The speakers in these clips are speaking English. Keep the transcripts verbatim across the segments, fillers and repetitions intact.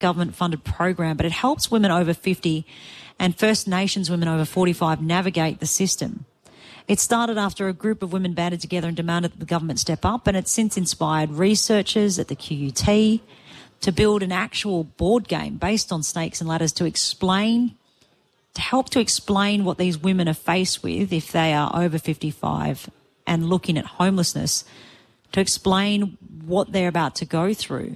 government-funded program, but it helps women over fifty and First Nations women over forty-five navigate the system. It started after a group of women banded together and demanded that the government step up, and it's since inspired researchers at the Q U T to build an actual board game based on snakes and ladders to explain, to help to explain what these women are faced with if they are over fifty-five and looking at homelessness, to explain what they're about to go through.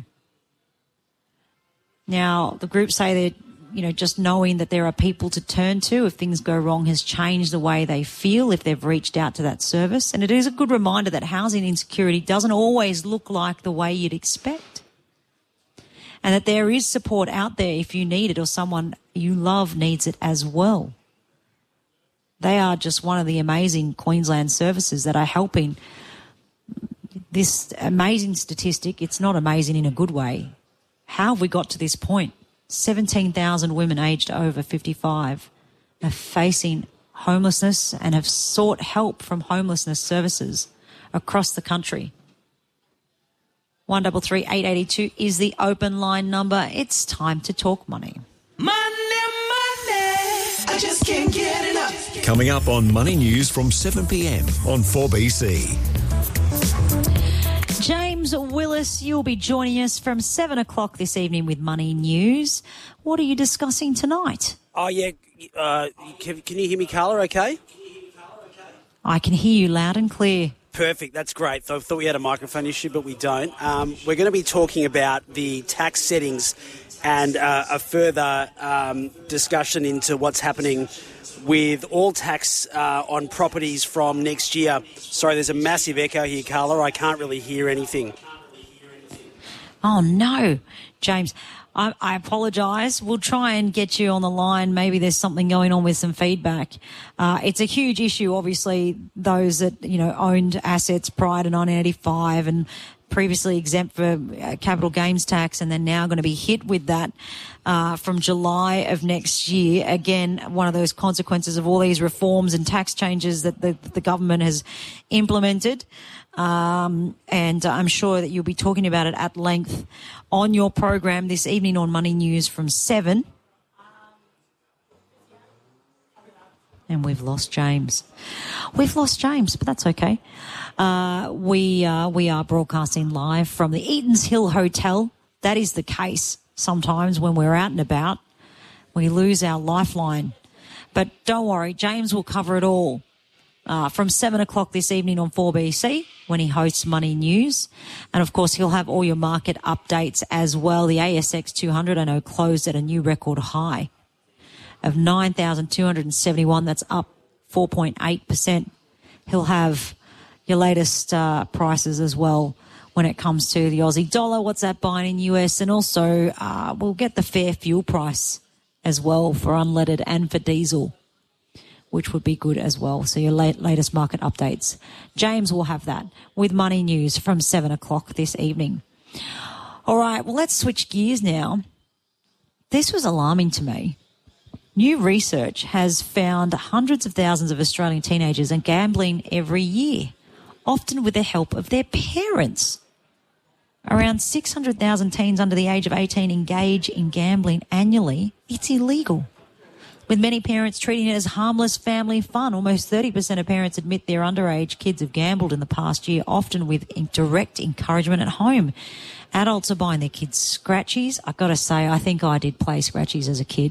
Now, the group say that, you know, just knowing that there are people to turn to if things go wrong has changed the way they feel if they've reached out to that service. And it is a good reminder that housing insecurity doesn't always look like the way you'd expect. And that there is support out there if you need it or someone you love needs it as well. They are just one of the amazing Queensland services that are helping. This amazing statistic, it's not amazing in a good way. How have we got to this point? seventeen thousand women aged over fifty-five are facing homelessness and have sought help from homelessness services across the country. one three three, eight eight two is the open line number. It's time to talk money. Money, money, I just can't get enough. Coming up on Money News from seven p.m. on four B C. James Willis, you'll be joining us from seven o'clock this evening with Money News. What are you discussing tonight? Oh, yeah. Uh, can, can you hear me, Carla, okay? I can hear you loud and clear. Perfect. That's great. I thought we had a microphone issue, but we don't. Um, we're going to be talking about the tax settings and uh, a further um, discussion into what's happening with all tax uh, on properties from next year. Sorry, there's a massive echo here, Carla. I can't really hear anything. Oh, no, James. I, I apologise. We'll try and get you on the line. Maybe there's something going on with some feedback. Uh, it's a huge issue, obviously, those that, you know, owned assets prior to nineteen eighty-five and previously exempt for uh, capital gains tax and then now going to be hit with that uh, from July of next year. Again, one of those consequences of all these reforms and tax changes that the, the government has implemented. Um, and I'm sure that you'll be talking about it at length on your program this evening on Money News from seven. And we've lost James. We've lost James, but that's okay. Uh, we, uh, we are broadcasting live from the Eatons Hill Hotel. That is the case sometimes when we're out and about. We lose our lifeline. But don't worry, James will cover it all. Uh, from seven o'clock this evening on four B C when he hosts Money News. And, of course, he'll have all your market updates as well. The A S X two hundred, I know, closed at a new record high of nine thousand two hundred seventy-one. That's up four point eight percent. He'll have your latest uh, prices as well when it comes to the Aussie dollar, what's that buying in U S, and also uh, we'll get the fair fuel price as well for unleaded and for diesel, which would be good as well. So your late, latest market updates. James will have that with Money News from seven o'clock this evening. All right, well, let's switch gears now. This was alarming to me. New research has found hundreds of thousands of Australian teenagers are gambling every year, often with the help of their parents. Around six hundred thousand teens under the age of eighteen engage in gambling annually. It's illegal. With many parents treating it as harmless family fun, almost thirty percent of parents admit their underage kids have gambled in the past year, often with direct encouragement at home. Adults are buying their kids scratchies. I've got to say, I think I did play scratchies as a kid.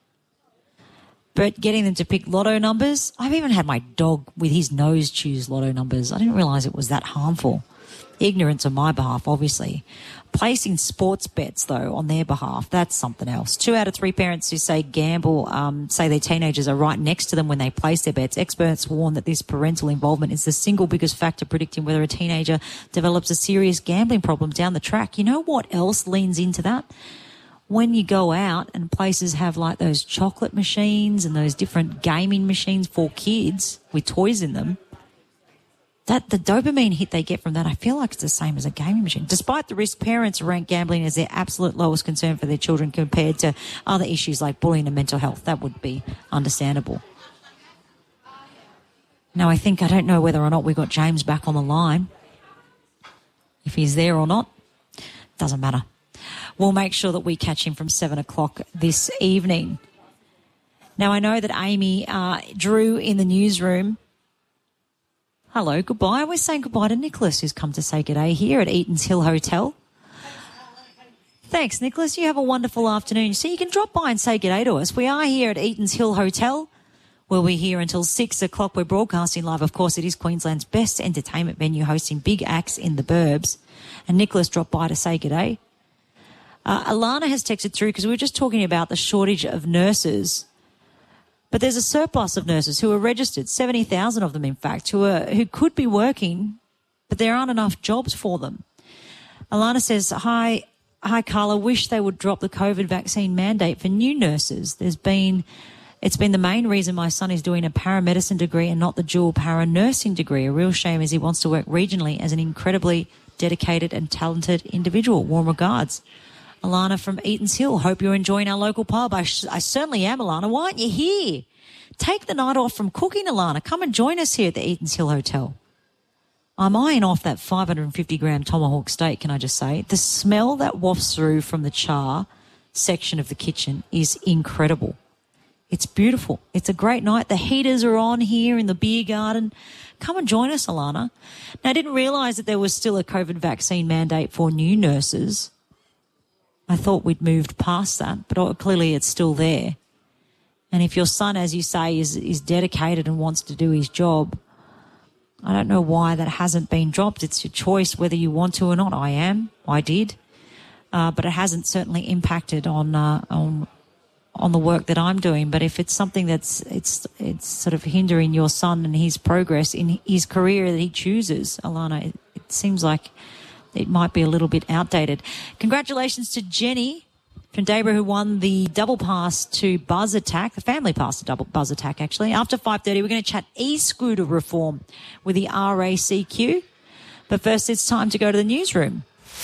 But getting them to pick lotto numbers, I've even had my dog with his nose choose lotto numbers. I didn't realise it was that harmful. Ignorance on my behalf, obviously. Placing sports bets, though, on their behalf, that's something else. Two out of three parents who say gamble um, say their teenagers are right next to them when they place their bets. Experts warn that this parental involvement is the single biggest factor predicting whether a teenager develops a serious gambling problem down the track. You know what else leans into that? When you go out and places have like those chocolate machines and those different gaming machines for kids with toys in them, that the dopamine hit they get from that, I feel like it's the same as a gaming machine. Despite the risk, parents rank gambling as their absolute lowest concern for their children compared to other issues like bullying and mental health. That would be understandable. Now, I think, I don't know whether or not we got James back on the line. If he's there or not, doesn't matter. we'll make sure that we catch him from seven o'clock this evening. Now, I know that Amy uh, Drew in the newsroom. Hello, goodbye. We're saying goodbye to Nicholas, who's come to say good day here at Eaton's Hill Hotel. Thanks, Nicholas. You have a wonderful afternoon. So you can drop by and say good day to us. We are here at Eaton's Hill Hotel. We'll be here until six o'clock. We're broadcasting live. Of course, it is Queensland's best entertainment venue, hosting big acts in the burbs. And Nicholas dropped by to say good day. Uh, Alana has texted through because we were just talking about the shortage of nurses. But there's a surplus of nurses who are registered, seventy thousand of them, in fact, who are who could be working, but there aren't enough jobs for them. Alana says, hi, hi, Carla, wish they would drop the COVID vaccine mandate for new nurses. There's been, it's been the main reason my son is doing a paramedicine degree and not the dual para-nursing degree. A real shame as he wants to work regionally as an incredibly dedicated and talented individual. Warm regards. Alana from Eaton's Hill. Hope you're enjoying our local pub. I, sh- I certainly am, Alana. Why aren't you here? Take the night off from cooking, Alana. Come and join us here at the Eaton's Hill Hotel. I'm eyeing off that five hundred fifty gram tomahawk steak, can I just say? The smell that wafts through from the char section of the kitchen is incredible. It's beautiful. It's a great night. The heaters are on here in the beer garden. Come and join us, Alana. Now, I didn't realise that there was still a COVID vaccine mandate for new nurses. I thought we'd moved past that, but clearly it's still there. And if your son, as you say, is is dedicated and wants to do his job, I don't know why that hasn't been dropped. It's your choice whether you want to or not. I am. I did. Uh, but it hasn't certainly impacted on uh, on on the work that I'm doing. But if it's something that's it's it's sort of hindering your son and his progress in his career that he chooses, Alana, it, it seems like it might be a little bit outdated. Congratulations to Jenny from Debra, who won the double pass to Buzz Attack, the family pass to double Buzz Attack, actually. After five thirty, we're going to chat e-scooter reform with the R A C Q. But first, it's time to go to the newsroom.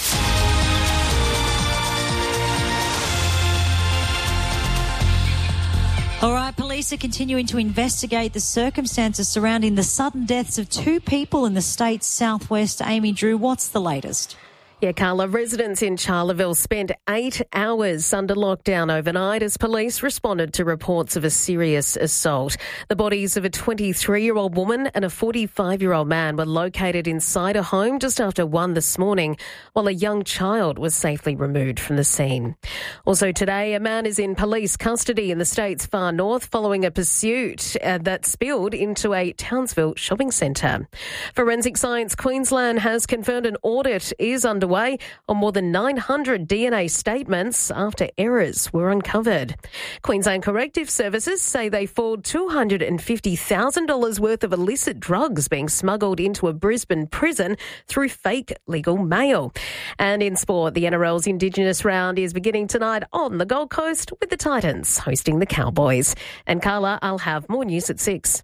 All right, police are continuing to investigate the circumstances surrounding the sudden deaths of two people in the state's southwest. Amy Drew, what's the latest? Yeah, Carla, residents in Charleville spent eight hours under lockdown overnight as police responded to reports of a serious assault. The bodies of a twenty-three-year-old woman and a forty-five-year-old man were located inside a home just after one this morning, while a young child was safely removed from the scene. Also today, a man is in police custody in the state's far north following a pursuit uh, that spilled into a Townsville shopping centre. Forensic Science Queensland has confirmed an audit is underway on more than nine hundred D N A statements after errors were uncovered. Queensland Corrective Services say they foiled two hundred fifty thousand dollars worth of illicit drugs being smuggled into a Brisbane prison through fake legal mail. And in sport, the N R L's Indigenous round is beginning tonight on the Gold Coast with the Titans hosting the Cowboys. And Carla, I'll have more news at six.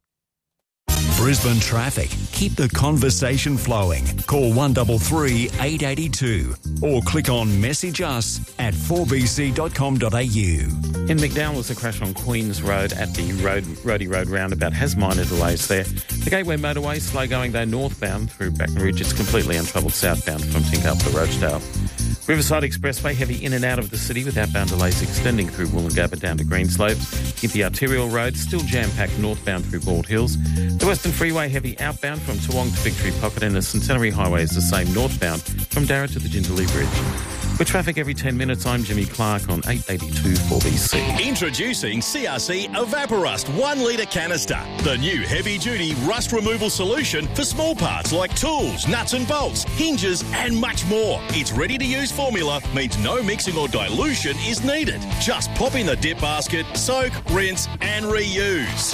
Brisbane traffic. Keep the conversation flowing. Call one three three, eight eight two or click on message us at four b c dot com dot a u. In McDowell was a crash on Queens Road at the road, Roadie Road roundabout. Has minor delays there. The Gateway Motorway, slow going though northbound through Bracken Ridge. It's completely untroubled southbound from Tinkup to Roachdale. Riverside Expressway, heavy in and out of the city with outbound delays extending through Woolloongabba down to Greenslopes. Keep the arterial road still jam-packed northbound through Bald Hills. The Western Freeway, heavy outbound from Toowong to Victory Pocket, and the Centenary Highway is the same northbound from Darra to the Jindalee Bridge. With traffic every ten minutes, I'm Jimmy Clark on eight eighty-two four B C. Introducing C R C Evaporust one litre canister, the new heavy-duty rust removal solution for small parts like tools, nuts and bolts, hinges and much more. Its ready-to-use formula means no mixing or dilution is needed. Just pop in the dip basket, soak, rinse and reuse.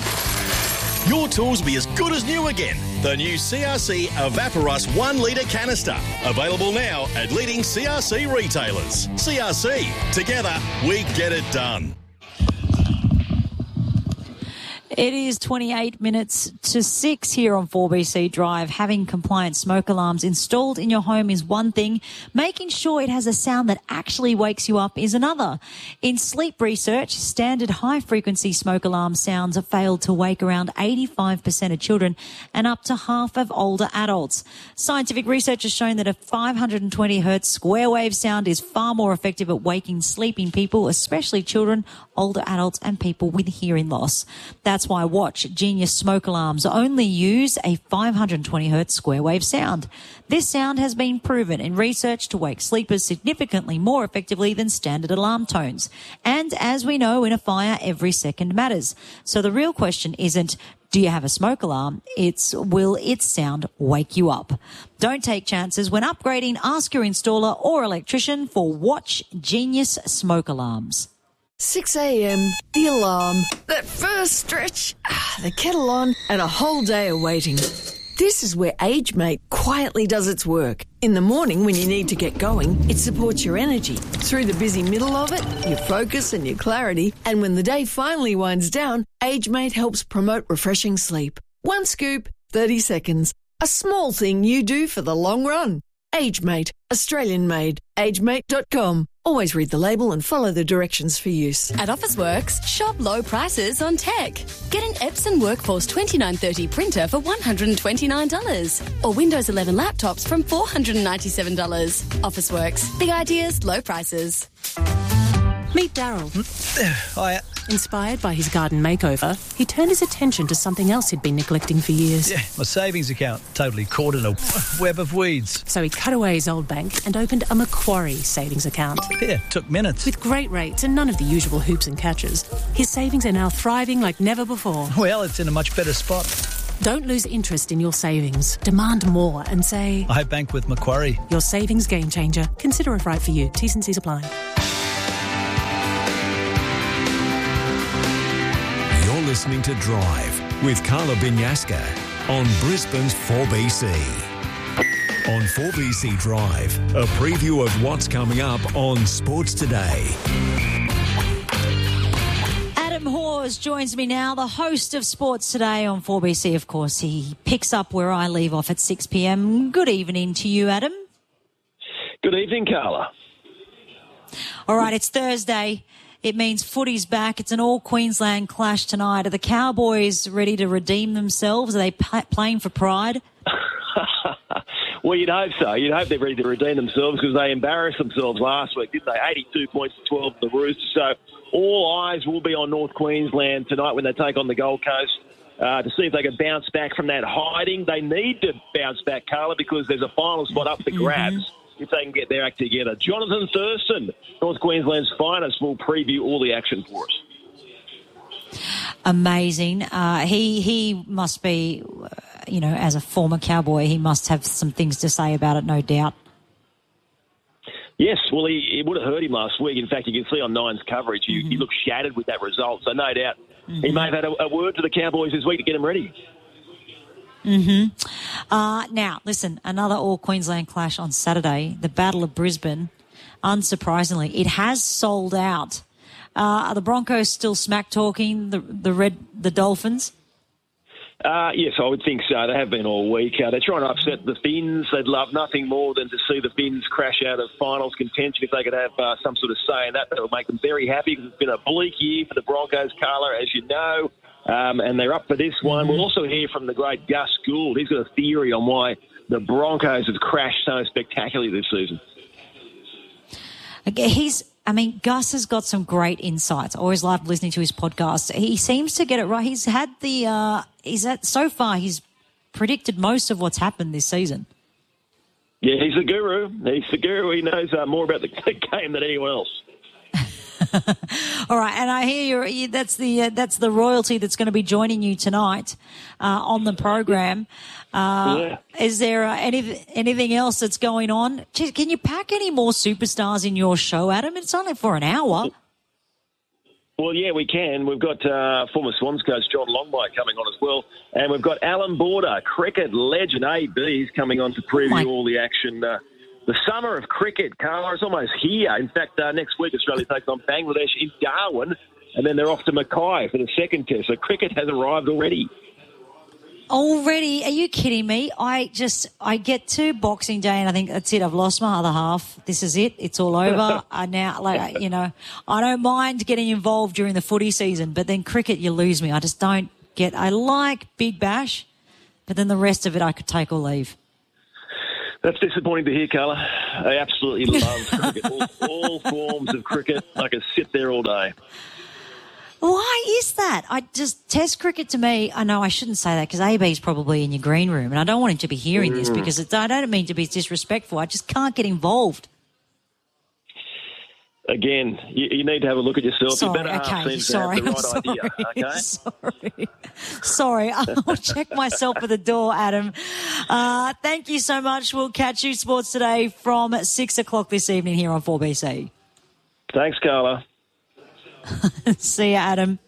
Your tools will be as good as new again. The new C R C Evaporust one litre canister. Available now at leading C R C retailers. C R C. Together, we get it done. It is twenty-eight minutes to six here on four B C Drive. Having compliant smoke alarms installed in your home is one thing. Making sure it has a sound that actually wakes you up is another. In sleep research, standard high-frequency smoke alarm sounds have failed to wake around eighty-five percent of children and up to half of older adults. Scientific research has shown that a five hundred twenty hertz square wave sound is far more effective at waking sleeping people, especially children, older adults and people with hearing loss. That's why Watch Genius smoke alarms only use a five hundred twenty hertz square wave sound. This sound has been proven in research to wake sleepers significantly more effectively than standard alarm tones. And as we know, in a fire, every second matters. So the real question isn't, do you have a smoke alarm? It's, will its sound wake you up? Don't take chances when upgrading. Ask your installer or electrician for Watch Genius smoke alarms. six a.m, the alarm, that first stretch, the kettle on, and a whole day of waiting. This is where AgeMate quietly does its work. In the morning when you need to get going, it supports your energy. Through the busy middle of it, your focus and your clarity. And when the day finally winds down, AgeMate helps promote refreshing sleep. One scoop, thirty seconds. A small thing you do for the long run. AgeMate, Australian made. agemate dot com. Always read the label and follow the directions for use. At Officeworks, shop low prices on tech. Get an Epson Workforce twenty-nine thirty printer for one hundred twenty-nine dollars or Windows eleven laptops from four hundred ninety-seven dollars. Officeworks, big ideas, low prices. Meet Daryl. Hiya. Inspired by his garden makeover, he turned his attention to something else he'd been neglecting for years. Yeah, my savings account, totally caught in a web of weeds. So he cut away his old bank and opened a Macquarie savings account. Yeah, took minutes. With great rates and none of the usual hoops and catches, his savings are now thriving like never before. Well, it's in a much better spot. Don't lose interest in your savings. Demand more and say, I bank with Macquarie. Your savings game changer. Consider it right for you. T's and C's apply. Listening to Drive with Carla Binyaska on Brisbane's four B C. On four B C Drive, a preview of what's coming up on Sports Today. Adam Hawes joins me now, the host of Sports Today on four B C. Of course, he picks up where I leave off at six p.m. Good evening to you, Adam. Good evening, Carla. All right, it's Thursday. It means footy's back. It's an all-Queensland clash tonight. Are the Cowboys ready to redeem themselves? Are they p- playing for pride? Well, you'd hope so. You'd hope they're ready to redeem themselves because they embarrassed themselves last week, didn't they? eighty-two points to twelve for the Roosters. So all eyes will be on North Queensland tonight when they take on the Gold Coast uh, to see if they can bounce back from that hiding. They need to bounce back, Carla, because there's a final spot up for grabs. Mm-hmm. If they can get their act together. Jonathan Thurston, North Queensland's finest, will preview all the action for us. Amazing. Uh, he he must be, uh, you know, as a former Cowboy, he must have some things to say about it, no doubt. Yes, well, he, it would have hurt him last week. In fact, you can see on Nine's coverage, he, Mm-hmm. he looked shattered with that result. So no doubt mm-hmm. he may have had a, a word to the Cowboys this week to get them ready. Mm-hmm. Uh, now, listen, another all-Queensland clash on Saturday, the Battle of Brisbane. Unsurprisingly, it has sold out. Uh, are the Broncos still smack-talking the the red the Dolphins? Uh, yes, I would think so. They have been all week. Uh, they're trying to upset the Finns. They'd love nothing more than to see the Finns crash out of finals contention. If they could have uh, some sort of say in that, that would make them very happy because it's been a bleak year for the Broncos, Carla, as you know. Um, and they're up for this one. We'll also hear from the great Gus Gould. He's got a theory on why the Broncos have crashed so spectacularly this season. He's, I mean, Gus has got some great insights. I always love listening to his podcast. He seems to get it right. He's had the, uh, he's at, so far, he's predicted most of what's happened this season. Yeah, he's the guru. He's the guru. He knows uh, more about the game than anyone else. All right, and I hear you're, that's the uh, that's the royalty that's going to be joining you tonight uh, on the program. Uh, yeah. Is there uh, any anything else that's going on? Jeez, can you pack any more superstars in your show, Adam? It's only for an hour. Well, yeah, we can. We've got uh, former Swans coach John Longmire coming on as well, and we've got Alan Border, cricket legend A B, is coming on to preview oh all the action. Uh, The summer of cricket, Carla, is almost here. In fact, uh, next week Australia takes on Bangladesh in Darwin. and then they're off to Mackay for the second test. So cricket has arrived already. Already? Are you kidding me? I just, I get to Boxing Day and I think, that's it, I've lost my other half. This is it. It's all over. I now, like, you know, I don't mind getting involved during the footy season, but then cricket, you lose me. I just don't get, I like Big Bash, but then the rest of it I could take or leave. That's disappointing to hear, Carla. I absolutely love cricket. All, all forms of cricket. I could sit there all day. Why is that? I just Test cricket to me. I know I shouldn't say that because A B's probably in your green room, and I don't want him to be hearing mm. this because it's, I don't mean to be disrespectful. I just can't get involved. Again, you, you need to have a look at yourself. Sorry, you better okay, half seems sorry, to have the I'm right sorry, idea. Okay, sorry, sorry. I'll check myself at the door, Adam. Uh, thank you so much. We'll catch you Sports Today from six o'clock this evening here on four B C. Thanks, Carla. See you, Adam.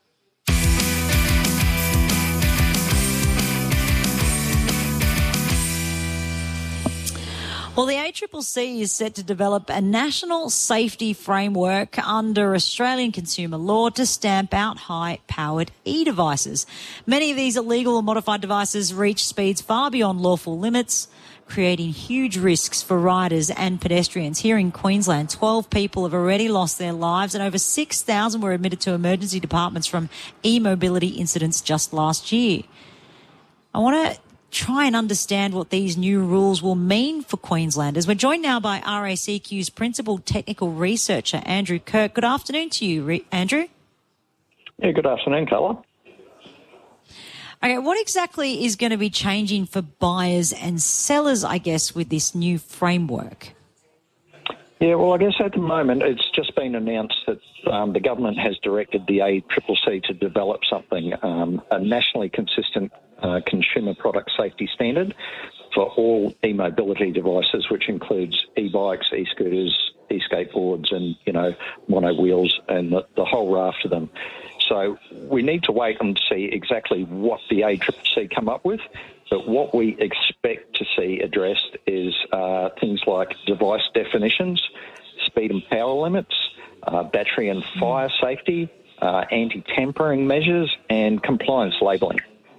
Well, the A C C C is set to develop a national safety framework under Australian consumer law to stamp out high-powered e-devices. Many of these illegal or modified devices reach speeds far beyond lawful limits, creating huge risks for riders and pedestrians. Here in Queensland, twelve people have already lost their lives and over six thousand were admitted to emergency departments from e-mobility incidents just last year. I want to try and understand what these new rules will mean for Queenslanders. We're joined now by R A C Q's Principal Technical Researcher, Andrew Kirk. Good afternoon to you, Andrew. Yeah, good afternoon, Carla. Okay, what exactly is going to be changing for buyers and sellers, I guess, with this new framework? Yeah, well, I guess at the moment it's just been announced that um, the government has directed the A C C C to develop something, um, a nationally consistent uh, consumer product safety standard for all e-mobility devices, which includes e-bikes, e-scooters, e-skateboards and, you know, mono wheels and the, the whole raft of them. So we need to wait and see exactly what the A C C C come up with. But what we expect to see addressed is uh, things like device definitions, speed and power limits, uh, battery and fire safety, uh, anti-tampering measures, and compliance labelling.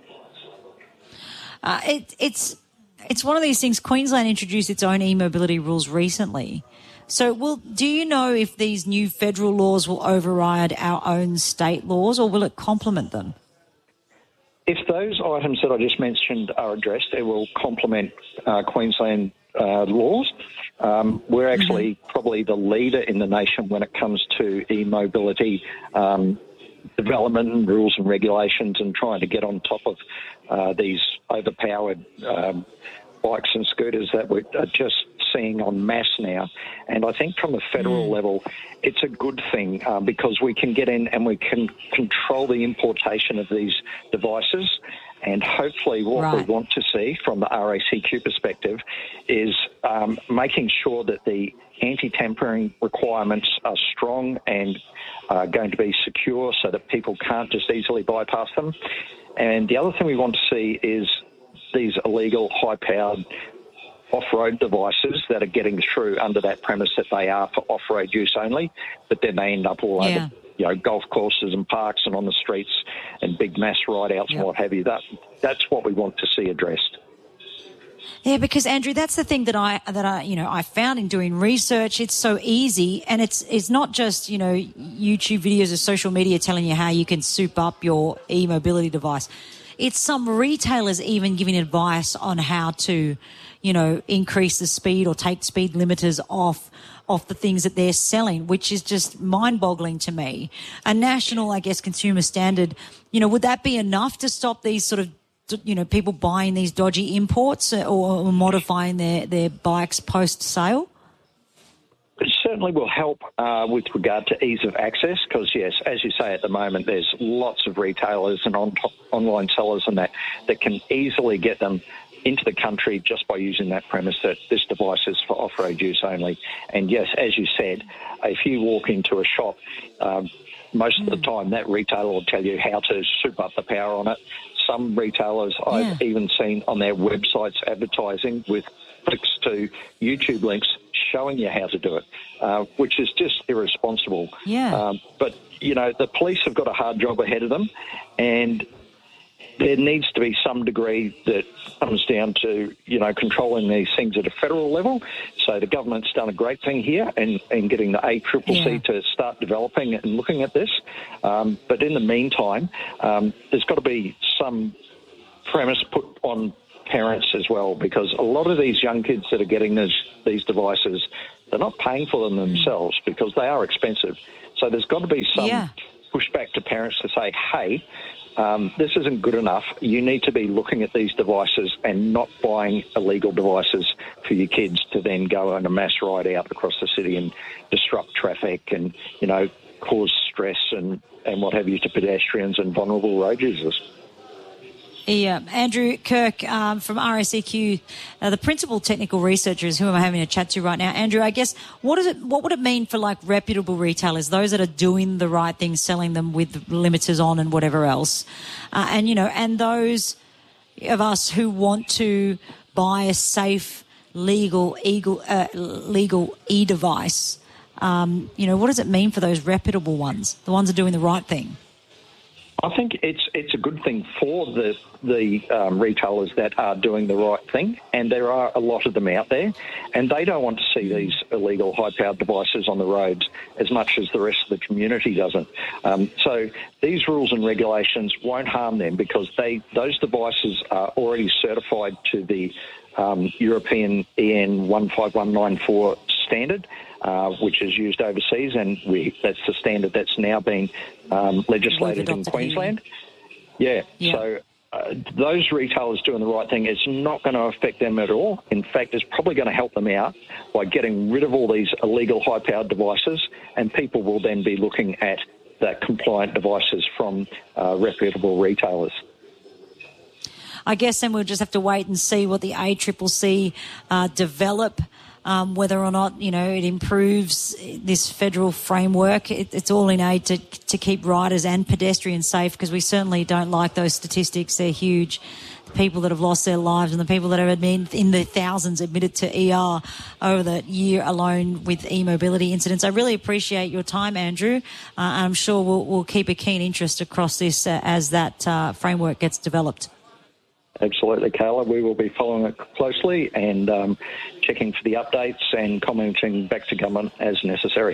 Uh, it, it's it's one of these things. Queensland introduced its own e-mobility rules recently. So, will do you know if these new federal laws will override our own state laws, or will it complement them? If those items that I just mentioned are addressed, it will complement uh, Queensland uh, laws. Um, we're actually mm-hmm. probably the leader in the nation when it comes to e-mobility um, development and rules and regulations and trying to get on top of uh, these overpowered um, bikes and scooters that we're just seeing en masse now. And I think from a federal mm. level, it's a good thing uh, because we can get in and we can control the importation of these devices. And hopefully what right. we want to see from the R A C Q perspective is um, making sure that the anti-tampering requirements are strong and uh, going to be secure so that people can't just easily bypass them. And the other thing we want to see is these illegal high-powered off-road devices that are getting through under that premise that they are for off-road use only, but then they end up all yeah. over, you know, golf courses and parks and on the streets and big mass ride-outs yep. and what have you. That that's what we want to see addressed. Yeah, because Andrew, that's the thing that I that I you know I found in doing research. It's so easy, and it's it's not just you know YouTube videos or social media telling you how you can soup up your e-mobility device. It's some retailers even giving advice on how to, you know, increase the speed or take speed limiters off off the things that they're selling, which is just mind-boggling to me. A national, I guess, consumer standard, you know, would that be enough to stop these sort of, you know, people buying these dodgy imports or, or modifying their, their bikes post-sale? It certainly will help uh, with regard to ease of access because, yes, as you say, at the moment there's lots of retailers and on online sellers and that that can easily get them into the country just by using that premise that this device is for off-road use only. And, yes, as you said, if you walk into a shop, um, most mm. of the time that retailer will tell you how to soup up the power on it. Some retailers yeah. I've even seen on their websites advertising with clicks to YouTube links showing you how to do it, uh, which is just irresponsible. Yeah. Um, but, you know, the police have got a hard job ahead of them, and there needs to be some degree that comes down to, you know, controlling these things at a federal level. So the government's done a great thing here in, in getting the A C C C yeah. to start developing and looking at this. Um, but in the meantime, um, there's got to be some premise put on parents as well, because a lot of these young kids that are getting this, these devices, they're not paying for them themselves because they are expensive. So there's got to be some yeah. pushback to parents to say, hey, Um, this isn't good enough. You need to be looking at these devices and not buying illegal devices for your kids to then go on a mass ride out across the city and disrupt traffic and, you know, cause stress and, and what have you to pedestrians and vulnerable road users. Yeah, Andrew Kirk um, from R A C Q, uh, the principal technical researchers who I'm having a chat to right now. Andrew, I guess what is it? What would it mean for like reputable retailers, those that are doing the right thing, selling them with limiters on and whatever else, uh, and you know, and those of us who want to buy a safe, legal, eagle, uh, legal e-device? Um, you know, what does it mean for those reputable ones, the ones that are doing the right thing? I think it's it's a good thing for the the um, retailers that are doing the right thing, and there are a lot of them out there, and they don't want to see these illegal high-powered devices on the roads as much as the rest of the community doesn't. Um, so these rules and regulations won't harm them because they those devices are already certified to the um, European E N one five one nine four standard. Uh, which is used overseas, and we, that's the standard that's now being um, legislated in Queensland. Yeah, yeah. so uh, those retailers doing the right thing, it's not going to affect them at all. In fact, it's probably going to help them out by getting rid of all these illegal high-powered devices, and people will then be looking at the compliant devices from uh, reputable retailers. I guess then we'll just have to wait and see what the A C C C uh, develop. Um, whether or not, you know, it improves this federal framework. It, it's all in aid to, to keep riders and pedestrians safe, because we certainly don't like those statistics. They're huge. The people that have lost their lives and the people that have been in the thousands admitted to E R over the year alone with e-mobility incidents. I really appreciate your time, Andrew. Uh, I'm sure we'll, we'll keep a keen interest across this uh, as that uh, framework gets developed. Absolutely, Carla. We will be following it closely and um, checking for the updates and commenting back to government as necessary.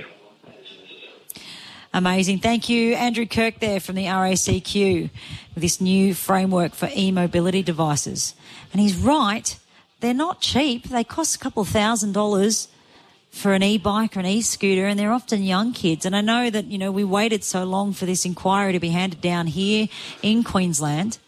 Amazing. Thank you, Andrew Kirk there from the R A C Q with this new framework for e-mobility devices. And he's right, they're not cheap. They cost a couple of thousand dollars for an e-bike or an e-scooter, and they're often young kids. And I know that, you know, we waited so long for this inquiry to be handed down here in Queensland.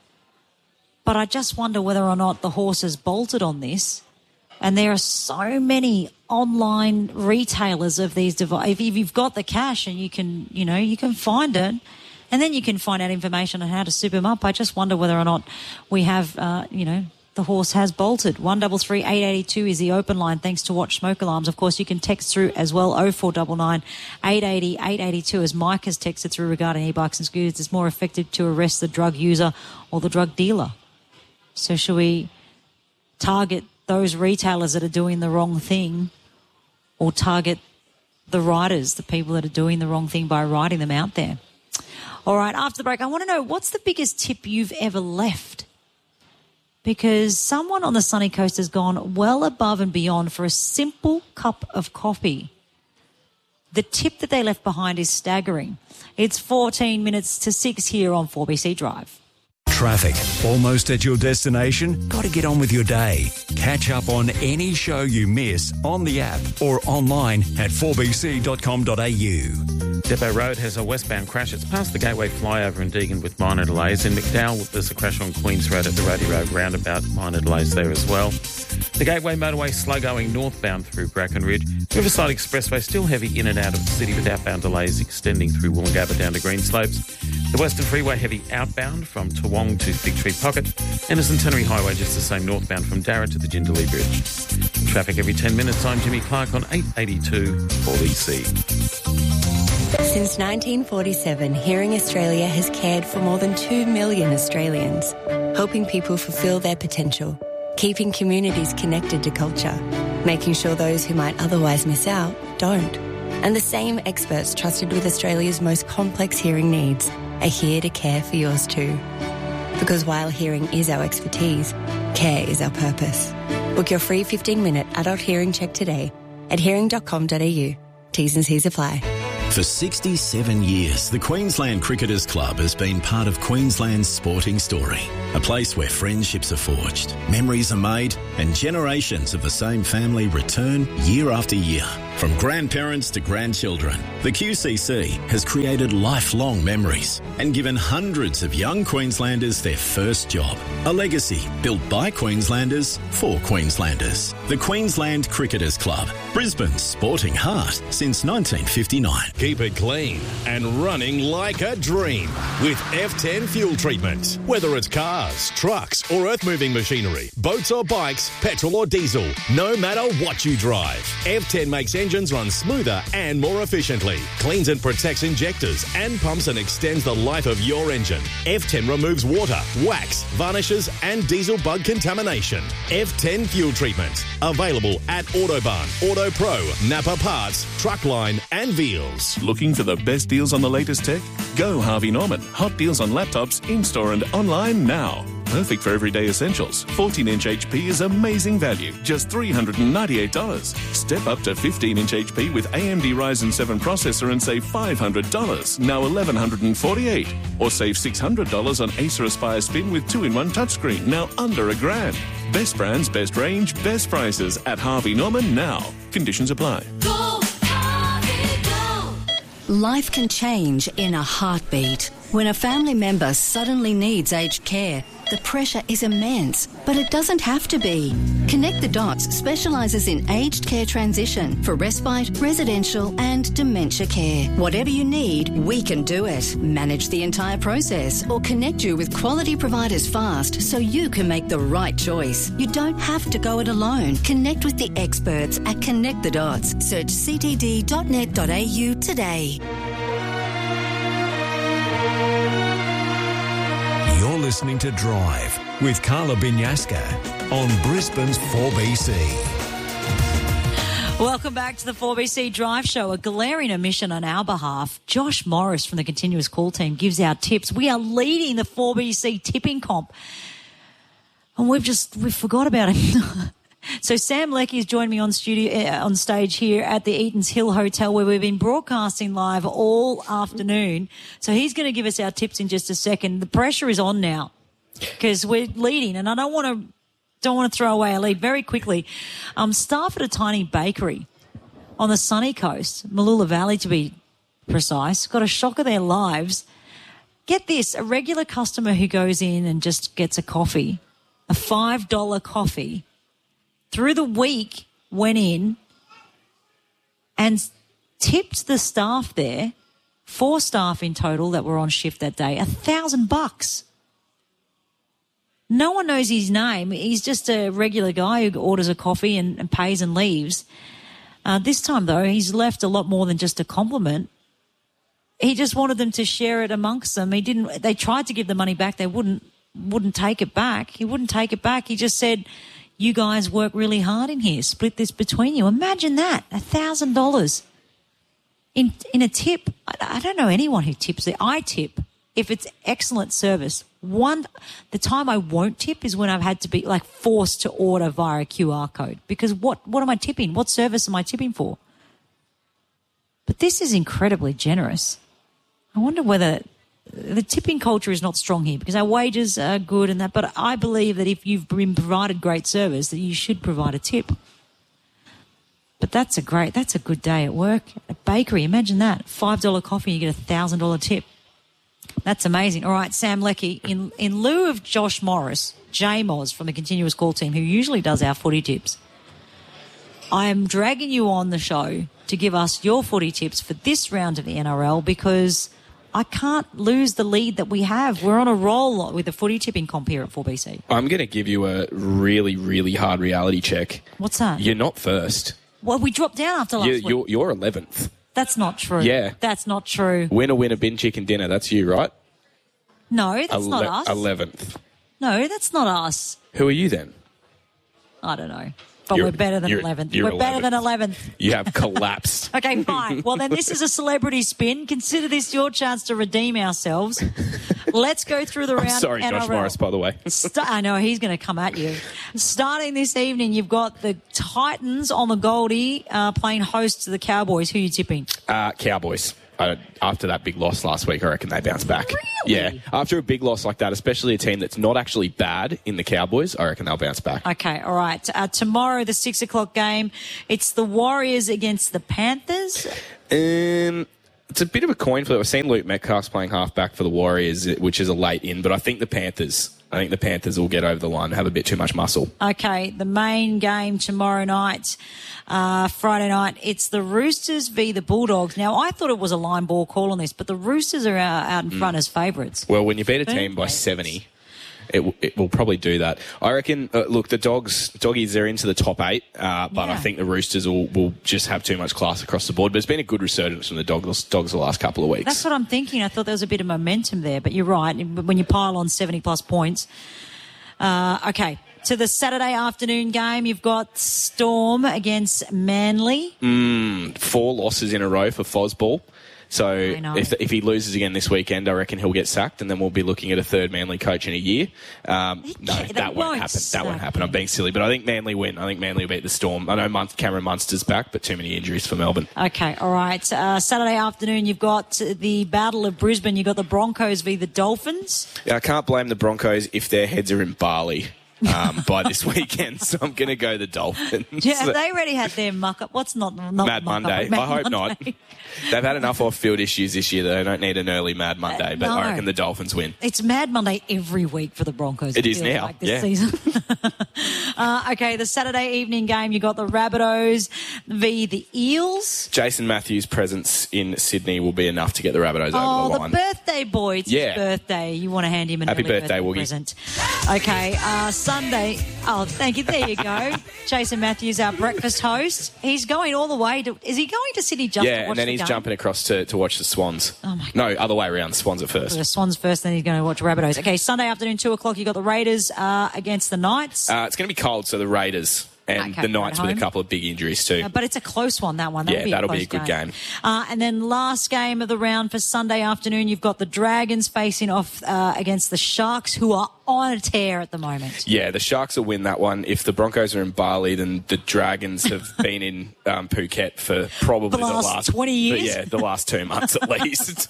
But I just wonder whether or not the horse has bolted on this. And there are so many online retailers of these devices. If you've got the cash and you can, you know, you can find it, and then you can find out information on how to soup them up. I just wonder whether or not we have, uh, you know, the horse has bolted. one three three, eight eight two is the open line, thanks to Watch Smoke Alarms. Of course, you can text through as well, oh four nine nine, eight eight zero, eight eight two, as Mike has texted through regarding e-bikes and scooters. It's more effective to arrest the drug user or the drug dealer. So should we target those retailers that are doing the wrong thing, or target the riders, the people that are doing the wrong thing by riding them out there? All right, after the break, I want to know, what's the biggest tip you've ever left? Because someone on the sunny coast has gone well above and beyond for a simple cup of coffee. The tip that they left behind is staggering. It's fourteen minutes to six here on four B C Drive. Traffic. Almost at your destination? Got to get on with your day. Catch up on any show you miss on the app or online at four b c dot com dot a u. Depot Road has a westbound crash. It's past the Gateway flyover in Deagon with minor delays. In McDowell, there's a crash on Queens Road at the Roadie Road roundabout. Minor delays there as well. The Gateway motorway slow going northbound through Bracken Ridge. Riverside Expressway still heavy in and out of the city with outbound delays extending through Woolloongabba down to Greenslopes. The Western Freeway heavy outbound from Toowong to Fig Tree Pocket. And the Centenary Highway just the same northbound from Darra to the Jindalee Bridge. Traffic every ten minutes. I'm Jimmy Clark on eight eighty-two four B C. Since nineteen forty-seven, Hearing Australia has cared for more than two million Australians, helping people fulfil their potential, keeping communities connected to culture. making sure those who might otherwise miss out don't. And the same experts trusted with Australia's most complex hearing needs are here to care for yours too. Because while hearing is our expertise, care is our purpose. Book your free fifteen-minute adult hearing check today at hearing dot com dot a u. T's and C's apply. For sixty-seven years, the Queensland Cricketers Club has been part of Queensland's sporting story. A place where friendships are forged, memories are made, and generations of the same family return year after year. From grandparents to grandchildren, the Q C C has created lifelong memories and given hundreds of young Queenslanders their first job. A legacy built by Queenslanders for Queenslanders. The Queensland Cricketers Club, Brisbane's sporting heart since nineteen fifty-nine. Keep it clean and running like a dream with F ten fuel treatment. Whether it's cars, trucks or earth-moving machinery, boats or bikes, petrol or diesel, no matter what you drive, F ten makes engines run smoother and more efficiently, cleans and protects injectors and pumps and extends the life of your engine. F ten removes water, wax, varnishes and diesel bug contamination. F ten fuel treatment. Available at Autobahn, Auto Pro, Napa Parts, Truckline and Veals. Looking for the best deals on the latest tech? Go Harvey Norman. Hot deals on laptops in-store and online now. Perfect for everyday essentials. fourteen inch H P is amazing value, just three hundred ninety-eight dollars. Step up to fifteen inch H P with A M D Ryzen seven processor and save five hundred dollars, now one thousand one hundred forty-eight dollars. Or save six hundred dollars on Acer Aspire Spin with two in one touchscreen, now under a grand. Best brands, best range, best prices at Harvey Norman now. Conditions apply. Go, Harvey, go. Life can change in a heartbeat. When a family member suddenly needs aged care, the pressure is immense, but it doesn't have to be. Connect the Dots specialises in aged care transition for respite, residential and dementia care. Whatever you need, we can do it. Manage the entire process or connect you with quality providers fast so you can make the right choice. You don't have to go it alone. Connect with the experts at Connect the Dots. Search c t d dot net dot a u today. You're listening to Drive with Carla Binyaska on Brisbane's four B C. Welcome back to the four B C Drive Show. A glaring omission on our behalf. Josh Morris from the Continuous Call team gives our tips. We are leading the four B C tipping comp. And we've just, we forgot about him. So Sam Leckie has joined me on studio uh, on stage here at the Eaton's Hill Hotel, where we've been broadcasting live all afternoon. So he's going to give us our tips in just a second. The pressure is on now because we're leading, and I don't want to don't want to throw away a lead very quickly. Um, staff at a tiny bakery on the sunny coast, Mooloolah Valley to be precise, got a shock of their lives. Get this: a regular customer who goes in and just gets a coffee, a five dollar coffee. Through the week, went in and tipped the staff there, four staff in total that were on shift that day, a thousand bucks. No one knows his name. He's just a regular guy who orders a coffee and, and pays and leaves. Uh, this time, though, he's left a lot more than just a compliment. He just wanted them to share it amongst them. He didn't. They tried to give the money back. They wouldn't wouldn't take it back. He wouldn't take it back. He just said, you guys work really hard in here. Split this between you. Imagine that, a thousand dollars in in a tip. I, I don't know anyone who tips there. I tip if it's excellent service. One, the time I won't tip is when I've had to be like forced to order via a Q R code, because what what am I tipping? What service am I tipping for? But this is incredibly generous. I wonder whether the tipping culture is not strong here, because our wages are good and that, but I believe that if you've been provided great service, that you should provide a tip. But that's a great, that's a good day at work. A bakery, imagine that. five dollar coffee, you get a one thousand dollars tip. That's amazing. All right, Sam Leckie, in, in lieu of Josh Morris, J Moz from the Continuous Call team, who usually does our footy tips, I am dragging you on the show to give us your footy tips for this round of the N R L, because I can't lose the lead that we have. We're on a roll with the footy tipping comp here at four B C. I'm going to give you a really, really hard reality check. What's that? You're not first. Well, we dropped down after last you, week. You're, you're eleventh. That's not true. Yeah. That's not true. Winner, winner, bin chicken dinner. That's you, right? No, that's Ele- not us. eleventh. No, that's not us. Who are you then? I don't know. But You're- we're better than you're- eleventh. you're We're better than eleventh. You have collapsed. Okay, fine. Well, then this is a celebrity spin. Consider this your chance to redeem ourselves. Let's go through the round. I'm sorry, N R L. Josh Morris, by the way. St- I know, he's going to come at you. Starting this evening, you've got the Titans on the Goldie uh, playing host to the Cowboys. Who are you tipping? Uh, Cowboys. Uh, after that big loss last week, I reckon they bounce back. Really? Yeah. After a big loss like that, especially a team that's not actually bad in the Cowboys, I reckon they'll bounce back. Okay, all right. Uh, tomorrow, the six o'clock game, it's the Warriors against the Panthers. Um, it's a bit of a coin flip. I've seen Luke Metcalf playing halfback for the Warriors, which is a late in, but I think the Panthers... I think the Panthers will get over the line and have a bit too much muscle. Okay, the main game tomorrow night, uh, Friday night, it's the Roosters v the Bulldogs. Now, I thought it was a line ball call on this, but the Roosters are out, out in front Mm. as favourites. Well, when you beat a team by seventy, it, w- it will probably do that. I reckon, uh, look, the Dogs, Doggies, they're into the top eight, uh, but Yeah. I think the Roosters will, will just have too much class across the board. But it's been a good resurgence from the Dogs, dogs the last couple of weeks. That's what I'm thinking. I thought there was a bit of momentum there, but you're right. When you pile on seventy plus points. Uh, okay, to the Saturday afternoon game, you've got Storm against Manly. Mm, four losses in a row for Fosball. So know. if if he loses again this weekend, I reckon he'll get sacked, and then we'll be looking at a third Manly coach in a year. Um, no, they that won't won't happen. That won't sack happen. I'm being silly, but I think Manly win. I think Manly will beat the Storm. I know Mun- Cameron Munster's back, but too many injuries for Melbourne. Okay, all right. Uh, Saturday afternoon, you've got the Battle of Brisbane. You've got the Broncos v the Dolphins. Yeah, I can't blame the Broncos if their heads are in Bali um, by this weekend, so I'm going to go the Dolphins. Yeah, they already had their muck up. What's not, not Mad muck Monday. Up, Mad I hope Monday. not. They've had enough off-field issues this year. They don't need an early Mad Monday, but no. I reckon the Dolphins win. It's Mad Monday every week for the Broncos. It is feels now, like this yeah. season. uh, okay, the Saturday evening game, you got the Rabbitohs v the Eels. Jason Matthews' presence in Sydney will be enough to get the Rabbitohs Oh, over the the line. birthday boy. It's Yeah. his birthday. You want to hand him an Happy early birthday, Woogie. present. Okay, uh, Sunday. Oh, thank you. There you go. Jason Matthews, our breakfast host. He's going all the way to... Is he going to Sydney just to yeah, watch and then the he's game? jumping across to, to watch the Swans. Oh, my No, other way around. Swans at first. The Swans first, then he's going to watch Rabbitohs. Okay, Sunday afternoon, two o'clock, you got the Raiders uh, against the Knights. Uh, it's going to be cold, so the Raiders and Okay, the Knights at with a home. couple of big injuries too. Uh, but it's a close one, that one. That'll Yeah, be that'll a be close a good game. Uh, and then last game of the round for Sunday afternoon, you've got the Dragons facing off uh, against the Sharks, who are on a tear at the moment. Yeah, the Sharks will win that one. If the Broncos are in Bali, then the Dragons have been in um, Phuket for probably The the last last twenty years? but yeah, the last two months at least.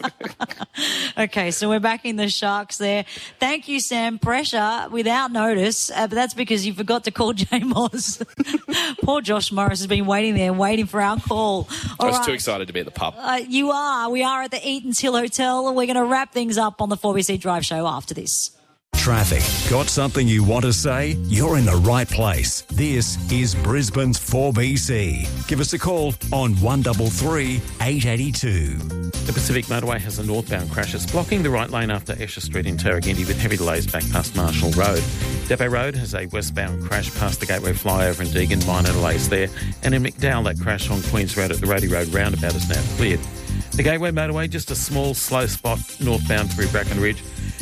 Okay, so we're backing the Sharks there. Thank you, Sam. Pressure without notice, uh, but that's because you forgot to call Jay Moss. Poor Josh Morris has been waiting there, waiting for our call. I All was right. too excited to be at the pub. Uh, you are. We are at the Eaton's Hill Hotel. We're going to wrap things up on the four B C Drive Show after this. Traffic. Got something you want to say? You're in the right place. This is Brisbane's four B C. Give us a call on one three three, eight eight two. The Pacific Motorway has a northbound crash. It's blocking the right lane after Esher Street in Tarragindi with heavy delays back past Marshall Road. Depot Road has a westbound crash past the Gateway flyover in Deagon, minor delays there. And in McDowell, that crash on Queen's Road at the Roadie Road roundabout is now cleared. The Gateway Motorway, just a small slow spot northbound through Bracken Ridge.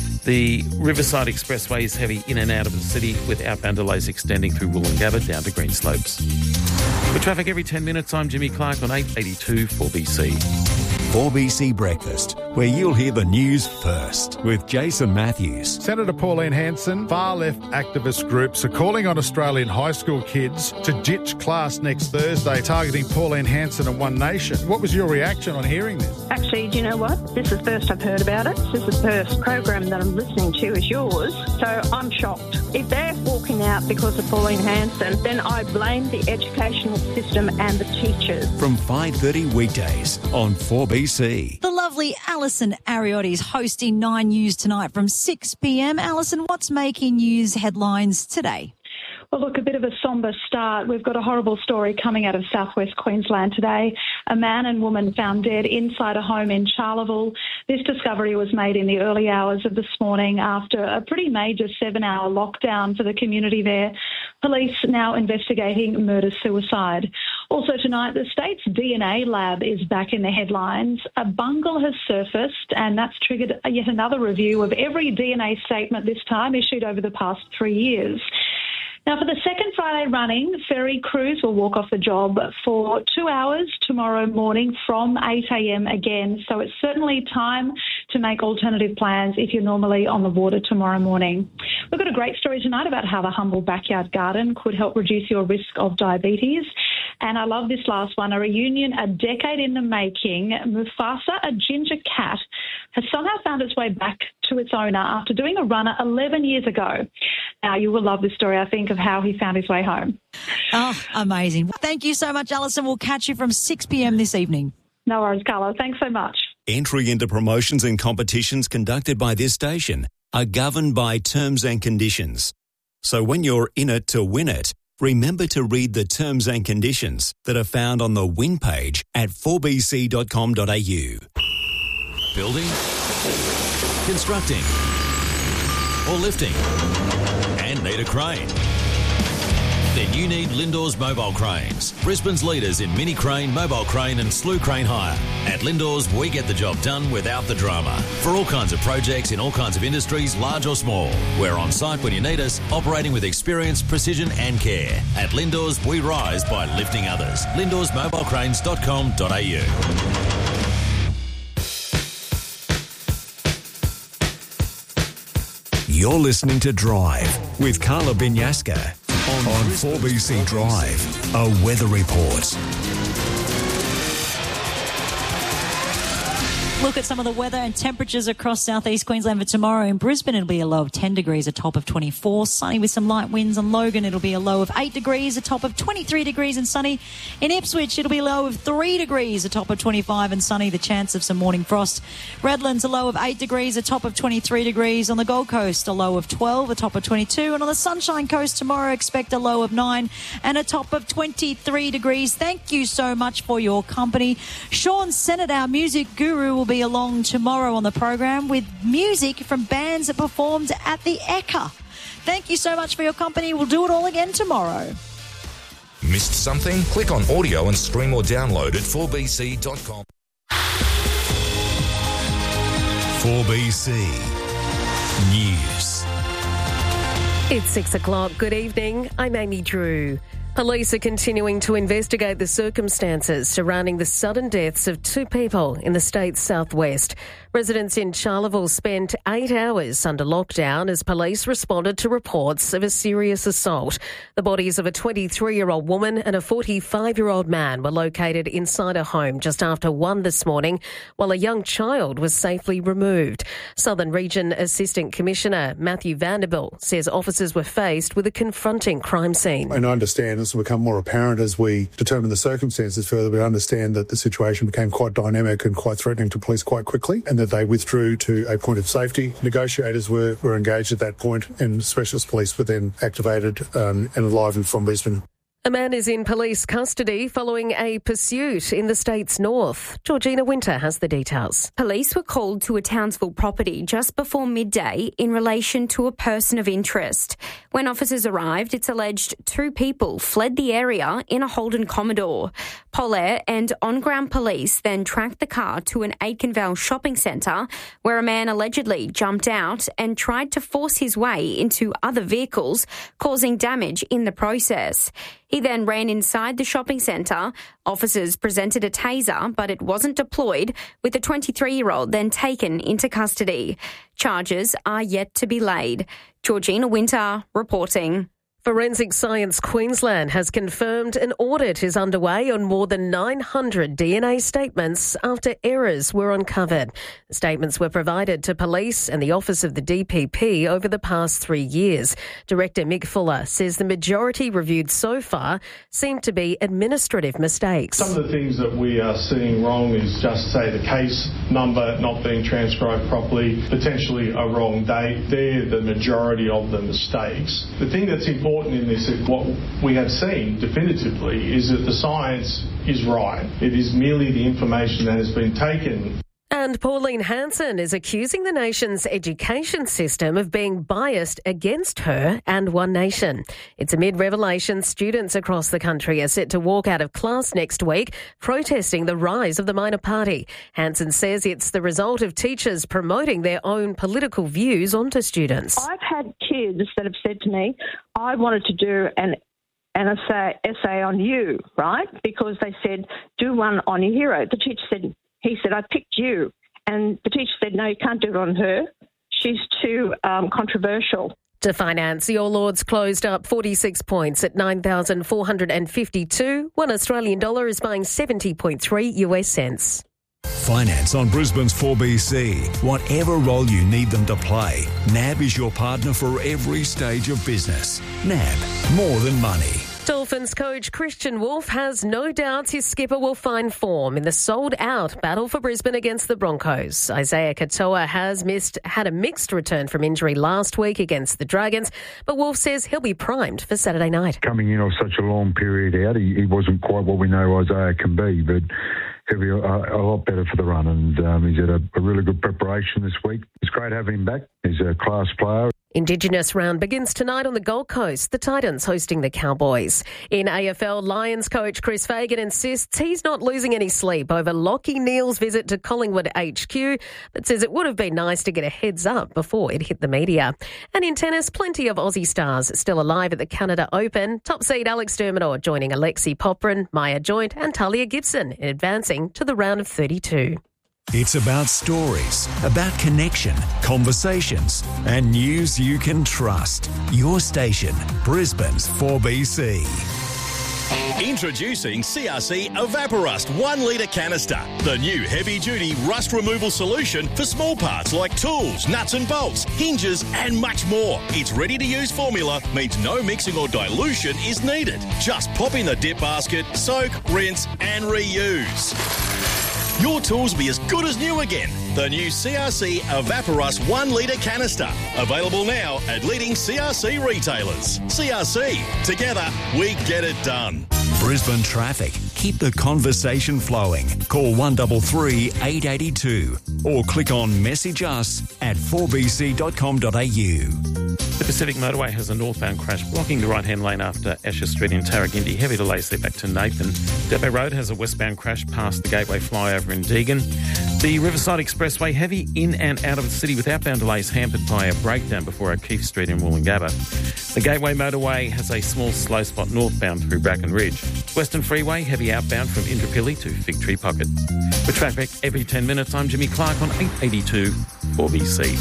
The Riverside Expressway is heavy in and out of the city with outbound delays extending through Wollongabba down to Greenslopes. With traffic every ten minutes, I'm Jimmy Clark on eight eighty-two four B C. four B C Breakfast, where you'll hear the news first with Jason Matthews. Senator Pauline Hanson, far-left activist groups are calling on Australian high school kids to ditch class next Thursday, targeting Pauline Hanson and One Nation. What was your reaction on hearing this? Actually, do you know what? This is the first I've heard about it. This is the first program that I'm listening to is yours, so I'm shocked. If they're walking out because of Pauline Hanson, then I blame the educational system and the teachers. From five thirty weekdays on four B C. The lovely Alison Ariotti is hosting Nine News tonight from six p.m. Alison, what's making news headlines today? Well, look, a bit of a sombre start. We've got a horrible story coming out of southwest Queensland today. A man and woman found dead inside a home in Charleville. This discovery was made in the early hours of this morning after a pretty major seven-hour lockdown for the community there. Police now investigating murder-suicide. Also tonight, the state's D N A lab is back in the headlines. A bungle has surfaced, and that's triggered yet another review of every D N A statement this time issued over the past three years. Now, for the second Friday running, ferry crews will walk off the job for two hours tomorrow morning from eight a.m. again. So it's certainly time to make alternative plans if you're normally on the water tomorrow morning. We've got a great story tonight about how the humble backyard garden could help reduce your risk of diabetes. And I love this last one, a reunion a decade in the making. Mufasa, a ginger cat, has somehow found its way back to its owner after doing a runner eleven years ago. Now, you will love this story, I think, of how he found his way home. Oh, amazing. Thank you so much, Alison. We'll catch you from six p.m. this evening. No worries, Carla. Thanks so much. Entry into promotions and competitions conducted by this station are governed by terms and conditions. So when you're in it to win it, remember to read the terms and conditions that are found on the win page at four b c dot com dot a u. Building, constructing, or lifting, and need a crane? Then you need Lindor's Mobile Cranes, Brisbane's leaders in mini crane, mobile crane and slew crane hire. At Lindor's, we get the job done without the drama. For all kinds of projects in all kinds of industries, large or small. We're on site when you need us, operating with experience, precision and care. At Lindor's, we rise by lifting others. Lindors Mobile Cranes dot com dot a u. You're listening to Drive with Carla Binyaska on, on four B C Drive, a weather report. Look at some of the weather and temperatures across southeast Queensland for tomorrow. In Brisbane, it'll be a low of ten degrees, a top of twenty-four. Sunny with some light winds. On Logan, it'll be a low of eight degrees, a top of twenty-three degrees and sunny. In Ipswich, it'll be a low of three degrees, a top of twenty-five and sunny. The chance of some morning frost. Redlands, a low of eight degrees, a top of twenty-three degrees. On the Gold Coast, a low of twelve, a top of twenty-two. And on the Sunshine Coast tomorrow, expect a low of nine and a top of twenty-three degrees. Thank you so much for your company. Sean Sennett, our music guru, will be along tomorrow on the program with music from bands that performed at the Ekka. Thank you so much for your company. We'll do it all again tomorrow. Missed something? Click on audio and stream or download at four b c dot com. four B C News. It's six o'clock. Good evening. I'm Amy Drew. Police are continuing to investigate the circumstances surrounding the sudden deaths of two people in the state's southwest. Residents in Charleville spent eight hours under lockdown as police responded to reports of a serious assault. The bodies of a twenty-three-year-old woman and a forty-five-year-old man were located inside a home just after one this morning, while a young child was safely removed. Southern Region Assistant Commissioner Matthew Vanderbilt says officers were faced with a confronting crime scene. And I understand this will become more apparent as we determine the circumstances further. We understand that the situation became quite dynamic and quite threatening to police quite quickly, and that they withdrew to a point of safety. Negotiators were, were engaged at that point, and specialist police were then activated um, and enlivened from Brisbane. A man is in police custody following a pursuit in the state's north. Georgina Winter has the details. Police were called to a Townsville property just before midday in relation to a person of interest. When officers arrived, it's alleged two people fled the area in a Holden Commodore. Polaire and on-ground police then tracked the car to an Aikenvale shopping centre where a man allegedly jumped out and tried to force his way into other vehicles, causing damage in the process. He then ran inside the shopping centre. Officers presented a taser, but it wasn't deployed, with the twenty-three-year-old then taken into custody. Charges are yet to be laid. Georgina Winter reporting. Forensic Science Queensland has confirmed an audit is underway on more than nine hundred D N A statements after errors were uncovered. The statements were provided to police and the Office of the D P P over the past three years. Director Mick Fuller says the majority reviewed so far seem to be administrative mistakes. Some of the things that we are seeing wrong is just, say, the case number not being transcribed properly, potentially a wrong date. They're the majority of the mistakes. The thing that's important in this, what we have seen definitively, is that the science is right. It is merely the information that has been taken. And Pauline Hanson is accusing the nation's education system of being biased against her and One Nation. It's amid revelations students across the country are set to walk out of class next week, protesting the rise of the minor party. Hanson says it's the result of teachers promoting their own political views onto students. I've had kids that have said to me, I wanted to do an an essay, essay on you, right? Because they said, do one on your hero. The teacher said, he said, I picked you. And the teacher said, no, you can't do it on her. She's too um, controversial. To finance, your Lords closed up forty-six points at nine thousand four hundred fifty-two. One Australian dollar is buying seventy point three U S cents. Finance on Brisbane's four B C. Whatever role you need them to play, N A B is your partner for every stage of business. N A B, more than money. Dolphins coach Christian Wolf has no doubts his skipper will find form in the sold-out battle for Brisbane against the Broncos. Isaiah Katoa has missed had a mixed return from injury last week against the Dragons, but Wolf says he'll be primed for Saturday night. Coming in off such a long period out, he, he wasn't quite what we know Isaiah can be, but he'll be a, a lot better for the run, and um, he's had a, a really good preparation this week. It's great having him back. He's a class player. Indigenous round begins tonight on the Gold Coast, the Titans hosting the Cowboys. In A F L, Lions coach Chris Fagan insists he's not losing any sleep over Lachie Neale's visit to Collingwood H Q, but says it would have been nice to get a heads up before it hit the media. And in tennis, plenty of Aussie stars still alive at the Canada Open. Top seed Alex de Minaur joining Alexei Poprin, Maya Joint and Talia Gibson in advancing to the round of thirty-two. It's about stories, about connection, conversations, and news you can trust. Your station, Brisbane's four B C. Introducing C R C Evaporust one litre canister, the new heavy-duty rust removal solution for small parts like tools, nuts and bolts, hinges and much more. Its ready-to-use formula means no mixing or dilution is needed. Just pop in the dip basket, soak, rinse and reuse. Your tools will be as good as new again. The new C R C Evaporust one litre canister. Available now at leading C R C retailers. C R C. Together, we get it done. Brisbane traffic. Keep the conversation flowing. Call one three three, eight eight two or click on message us at four b c dot com dot a u. The Pacific Motorway has a northbound crash blocking the right-hand lane after Asher Street in Tarragindi. Heavy delays there back to Nathan. Depot Road has a westbound crash past the Gateway flyover in Deagon. The Riverside Expressway heavy in and out of the city with outbound delays hampered by a breakdown before O'Keefe Street in Woolloongabba. The Gateway Motorway has a small slow spot northbound through Bracken Ridge. Western Freeway heavy outbound from Indooroopilly to Fig Tree Pocket. For traffic every ten minutes, I'm Jimmy Clark on eight eighty-two four B C.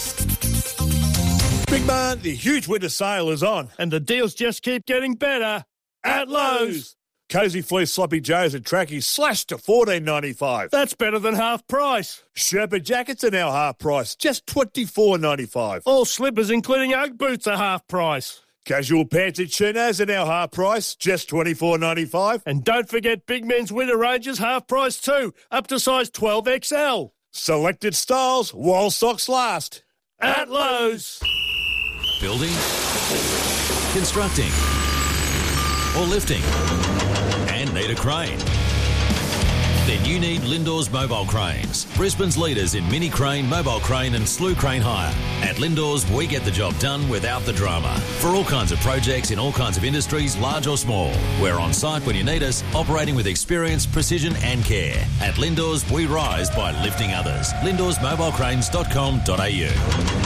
Big man, the huge winter sale is on, and the deals just keep getting better at Lowe's. Cozy Fleece Sloppy Joes and Trackies slashed to fourteen ninety-five. That's better than half price. Sherpa jackets are now half price, just twenty-four ninety-five. All slippers, including Ugg boots, are half price. Casual pants and chinos are now half price, just twenty-four ninety-five. And don't forget Big Men's winter ranges half price too, up to size twelve X L. Selected styles while stocks last. At Lowe's. Building, constructing, or lifting, and need a crane? Then you need Lindors Mobile Cranes, Brisbane's leaders in mini crane, mobile crane and slew crane hire. At Lindors, we get the job done without the drama. For all kinds of projects in all kinds of industries, large or small. We're on site when you need us, operating with experience, precision and care. At Lindors, we rise by lifting others. lindors mobile cranes dot com dot a u.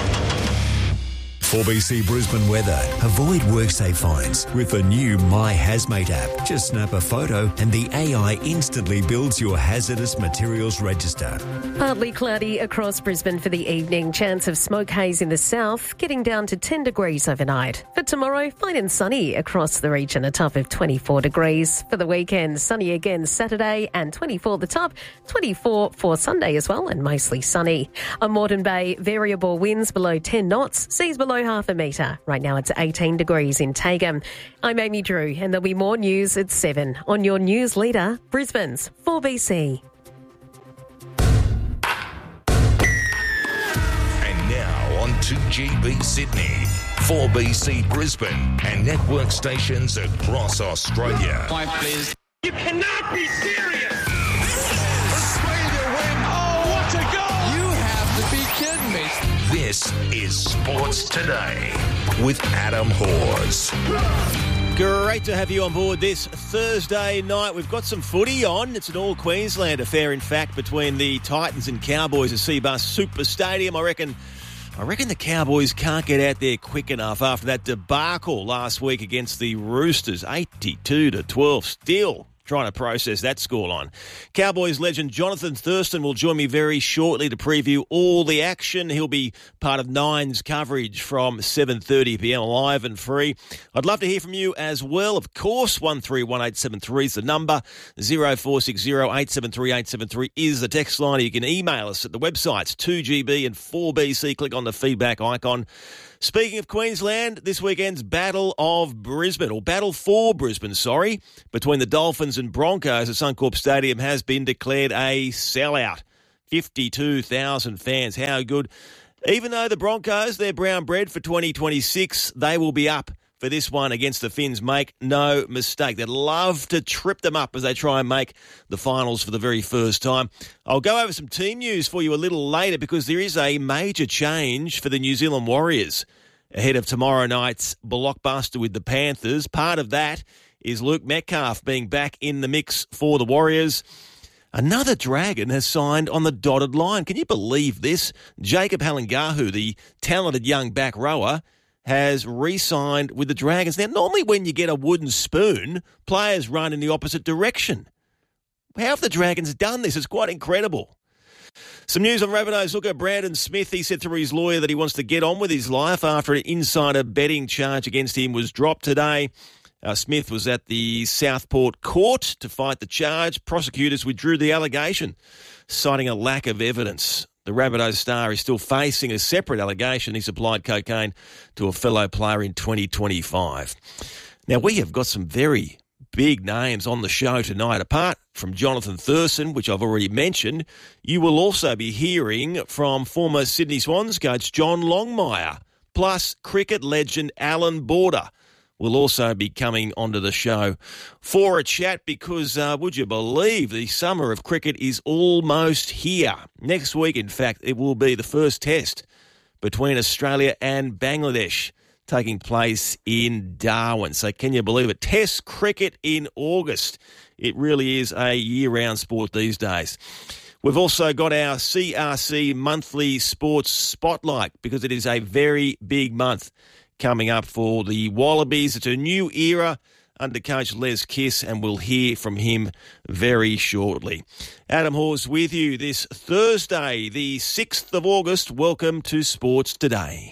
four B C Brisbane weather. Avoid WorkSafe fines with the new My Hazmate app. Just snap a photo and the A I instantly builds your hazardous materials register. Partly cloudy across Brisbane for the evening. Chance of smoke haze in the south, getting down to ten degrees overnight. For tomorrow, fine and sunny across the region, a top of twenty-four degrees. For the weekend, sunny again Saturday and twenty-four the top, twenty-four for Sunday as well and mostly sunny. On Moreton Bay, variable winds below ten knots, seas below half a metre. Right now it's eighteen degrees in Tagum. I'm Amy Drew and there'll be more news at seven on your news leader, Brisbane's four B C. And now on to G B Sydney, four B C Brisbane and network stations across Australia. Point, please. You cannot be serious! Australia win! Oh, what a goal! You have to be kidding me! This is Sports Today with Adam Hawes. Great to have you on board this Thursday night. We've got some footy on. It's an all-Queensland affair, in fact, between the Titans and Cowboys at Cbus Super Stadium. I reckon I reckon the Cowboys can't get out there quick enough after that debacle last week against the Roosters, eighty-two to twelve. Still trying to process that scoreline. Cowboys legend Jonathan Thurston will join me very shortly to preview all the action. He'll be part of Nine's coverage from seven thirty p m live and free. I'd love to hear from you as well. Of course, one three one eight seven three is the number. zero four six zero eight seven three eight seven three is the text line. You can email us at the websites two G B and four B C. Click on the feedback icon. Speaking of Queensland, this weekend's Battle of Brisbane, or Battle for Brisbane, sorry, between the Dolphins and Broncos at Suncorp Stadium has been declared a sellout. fifty-two thousand fans. How good. Even though the Broncos, they're brown bread for twenty twenty-six, they will be up for this one against the Finns. Make no mistake. They'd love to trip them up as they try and make the finals for the very first time. I'll go over some team news for you a little later because there is a major change for the New Zealand Warriors ahead of tomorrow night's blockbuster with the Panthers. Part of that is Luke Metcalf being back in the mix for the Warriors. Another Dragon has signed on the dotted line. Can you believe this? Jacob Halengahu, the talented young back rower, has re-signed with the Dragons. Now, normally when you get a wooden spoon, players run in the opposite direction. How have the Dragons done this? It's quite incredible. Some news on Rabbitohs hooker Brandon Smith. He said through his lawyer that he wants to get on with his life after an insider betting charge against him was dropped today. Uh, Smith was at the Southport court to fight the charge. Prosecutors withdrew the allegation, citing a lack of evidence. The Rabbitohs star is still facing a separate allegation. He supplied cocaine to a fellow player in twenty twenty-five. Now, we have got some very big names on the show tonight. Apart from Jonathan Thurston, which I've already mentioned, you will also be hearing from former Sydney Swans coach John Longmire, plus cricket legend Alan Border will also be coming onto the show for a chat because, uh, would you believe, the summer of cricket is almost here. Next week, in fact, it will be the first test between Australia and Bangladesh taking place in Darwin. So can you believe it? Test cricket in August. It really is a year-round sport these days. We've also got our C R C monthly sports spotlight because it is a very big month coming up for the Wallabies. It's a new era under coach Les Kiss, and we'll hear from him very shortly. Adam Hawes with you this Thursday, the sixth of August. Welcome to Sports Today.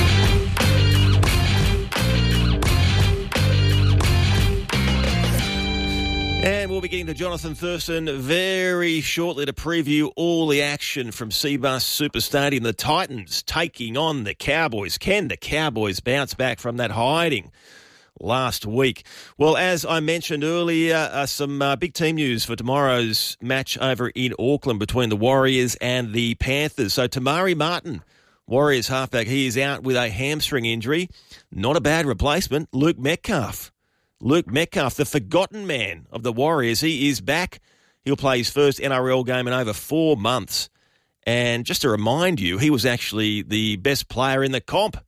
And we'll be getting to Jonathan Thurston very shortly to preview all the action from Cbus Super Stadium. The Titans taking on the Cowboys. Can the Cowboys bounce back from that hiding last week? Well, as I mentioned earlier, uh, some uh, big team news for tomorrow's match over in Auckland between the Warriors and the Panthers. So Tamari Martin, Warriors halfback, he is out with a hamstring injury. Not a bad replacement. Luke Metcalf. Luke Metcalf, the forgotten man of the Warriors, he is back. He'll play his first N R L game in over four months. And just to remind you, he was actually the best player in the comp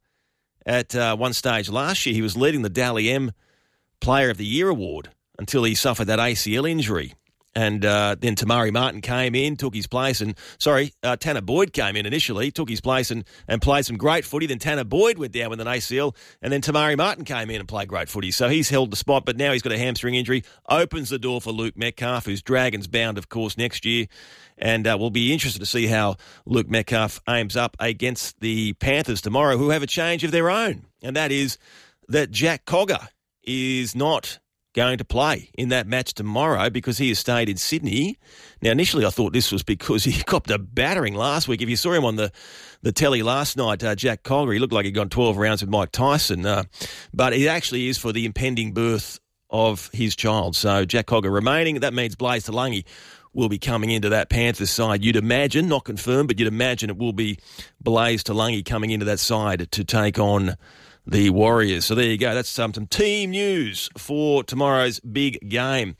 at uh, one stage last year. He was leading the Dally M Player of the Year award until he suffered that A C L injury. And uh, then Tamari Martin came in, took his place, and, sorry, uh, Tanner Boyd came in initially, took his place and, and played some great footy. Then Tanner Boyd went down with an A C L, and then Tamari Martin came in and played great footy. So he's held the spot, but now he's got a hamstring injury. Opens the door for Luke Metcalf, who's Dragons bound, of course, next year. And uh, we'll be interested to see how Luke Metcalf aims up against the Panthers tomorrow, who have a change of their own. And that is that Jack Cogger is not going to play in that match tomorrow because he has stayed in Sydney. Now, initially I thought this was because he copped a battering last week. If you saw him on the, the telly last night, uh, Jack Cogger, he looked like he'd gone twelve rounds with Mike Tyson. Uh, but it actually is for the impending birth of his child. So Jack Cogger remaining. That means Blaze Talangi will be coming into that Panthers side. You'd imagine, not confirmed, but you'd imagine it will be Blaze Talangi coming into that side to take on the Warriors. So there you go. That's um, some team news for tomorrow's big game.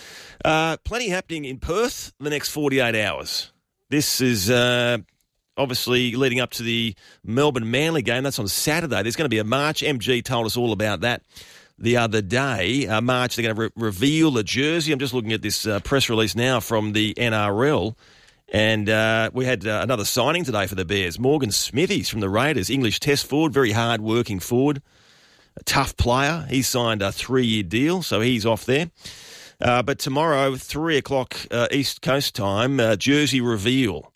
Uh, plenty happening in Perth the next forty-eight hours. This is uh, obviously leading up to the Melbourne-Manly game. That's on Saturday. There's going to be a march. M G told us all about that the other day. A march, they're going to re- reveal the jersey. I'm just looking at this uh, press release now from the N R L. And uh, we had uh, another signing today for the Bears. Morgan Smithies from the Raiders, English test forward, very hard-working forward, a tough player. He signed a three-year deal, so he's off there. Uh, but tomorrow, three o'clock uh, East Coast time, uh, jersey reveal.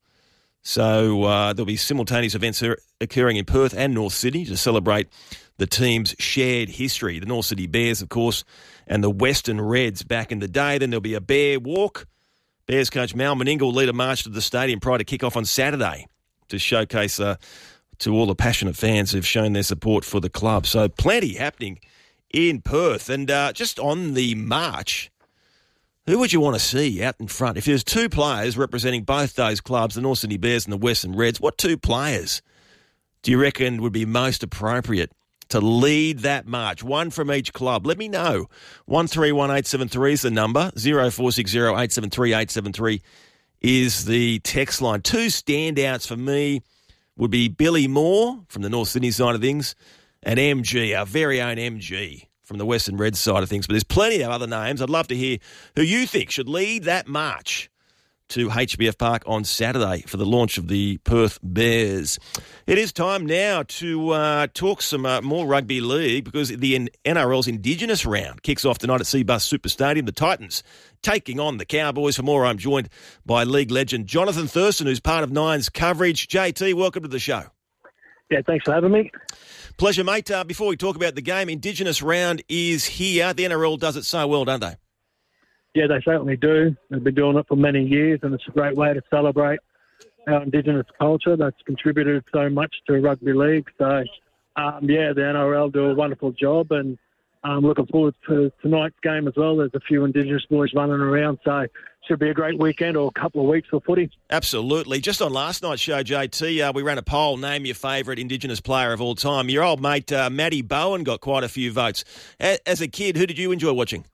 So uh, there'll be simultaneous events occurring in Perth and North Sydney to celebrate the team's shared history. The North Sydney Bears, of course, and the Western Reds back in the day. Then there'll be a bear walk. Bears coach Mal Meninga will lead a march to the stadium prior to kick off on Saturday to showcase uh, to all the passionate fans who've shown their support for the club. So plenty happening in Perth. And uh, just on the march, who would you want to see out in front? If there's two players representing both those clubs, the North Sydney Bears and the Western Reds, what two players do you reckon would be most appropriate to lead that march? One from each club. Let me know. one three one eight seven three is the number. zero four six zero eight seven three eight seven three is the text line. Two standouts for me would be Billy Moore from the North Sydney side of things and M G, our very own M G from the Western Reds side of things. But there's plenty of other names. I'd love to hear who you think should lead that march to H B F Park on Saturday for the launch of the Perth Bears. It is time now to uh, talk some uh, more rugby league because the N R L's Indigenous round kicks off tonight at Seabus Super Stadium. The Titans taking on the Cowboys. For more, I'm joined by league legend Jonathan Thurston, who's part of Nine's coverage. J T, welcome to the show. Yeah, thanks for having me. Pleasure, mate. Uh, before we talk about the game, Indigenous round is here. The N R L does it so well, don't they? Yeah, they certainly do. They've been doing it for many years, and it's a great way to celebrate our Indigenous culture that's contributed so much to rugby league. So, um, yeah, the N R L do a wonderful job, and I'm looking forward to tonight's game as well. There's a few Indigenous boys running around, so should be a great weekend or a couple of weeks for footy. Absolutely. Just on last night's show, J T, uh, we ran a poll, name your favourite Indigenous player of all time. Your old mate, uh, Matty Bowen, got quite a few votes. As a kid, who did you enjoy watching?